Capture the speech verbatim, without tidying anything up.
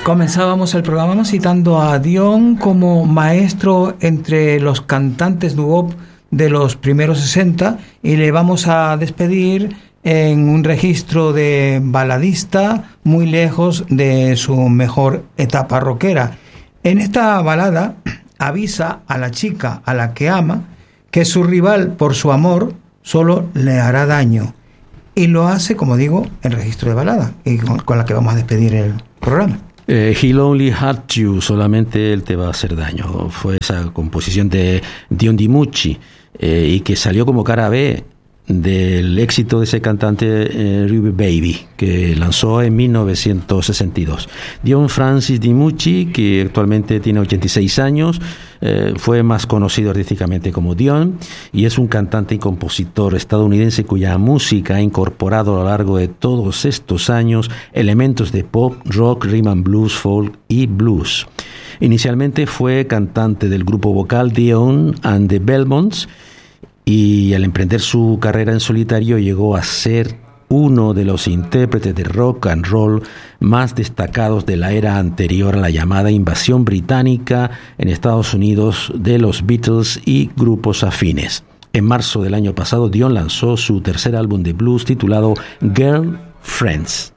Comenzábamos el programa citando a Dion como maestro entre los cantantes doo-wop de los primeros sesenta y le vamos a despedir en un registro de baladista muy lejos de su mejor etapa rockera. En esta balada avisa a la chica a la que ama que su rival por su amor solo le hará daño, y lo hace, como digo, en registro de balada, y con, con la que vamos a despedir el programa. Eh, He'll Only Hurt You, solamente él te va a hacer daño. Fue esa composición de Dion DiMucci, eh, y que salió como cara B del éxito de ese cantante eh, Ruby Baby, que lanzó en mil novecientos sesenta y dos. Dion Francis DiMucci, que actualmente tiene ochenta y seis años, eh, fue más conocido artísticamente como Dion, y es un cantante y compositor estadounidense cuya música ha incorporado a lo largo de todos estos años elementos de pop, rock, rhythm and blues, folk y blues. Inicialmente fue cantante del grupo vocal Dion and the Belmonts, y al emprender su carrera en solitario llegó a ser uno de los intérpretes de rock and roll más destacados de la era anterior a la llamada invasión británica en Estados Unidos de los Beatles y grupos afines. En marzo del año pasado, Dion lanzó su tercer álbum de blues titulado Girl Friends.